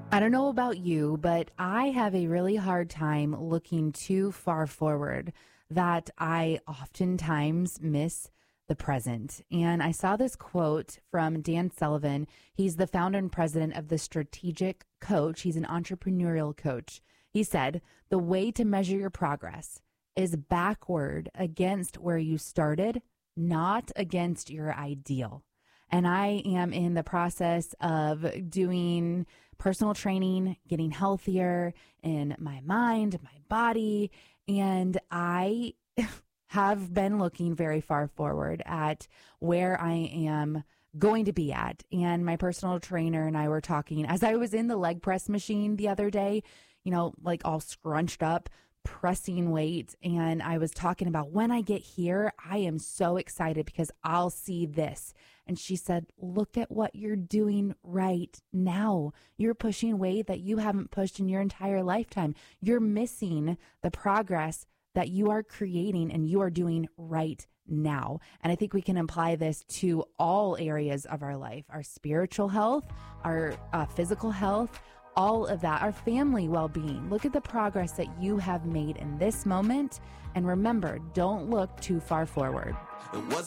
I don't know about you, but I have a really hard time looking too far forward, that I oftentimes miss the present. And I saw this quote from Dan Sullivan. He's the founder and president of the Strategic Coach. He's an entrepreneurial coach. He said, "The way to measure your progress is backward against where you started, not against your ideal." And I am in the process of doing personal training, getting healthier in my mind, my body. And I have been looking very far forward at where I am going to be at. And my personal trainer and I were talking as I was in the leg press machine the other day, like all scrunched up, pressing weight. And I was talking about when I get here, I am so excited because I'll see this. And she said, look at what you're doing right now. You're pushing weight that you haven't pushed in your entire lifetime. You're missing the progress that you are creating and you are doing right now. And I think we can apply this to all areas of our life, our spiritual health, our physical health, all of that, our family well-being. Look at the progress that you have made in this moment. And remember, don't look too far forward. It wasn't